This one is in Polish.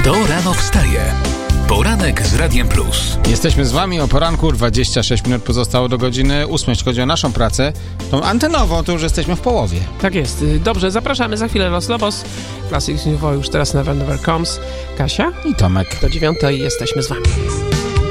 Kto rano wstaje? Poranek z Radiem Plus. Jesteśmy z wami o poranku, 26 minut pozostało do godziny 8. Jeśli chodzi o naszą pracę, tą antenową, to już jesteśmy w połowie. Tak jest. Dobrze, zapraszamy za chwilę Los Lobos. Classics Nouveau już teraz Never Never Comes. Kasia? I Tomek. Do 9 jesteśmy z wami.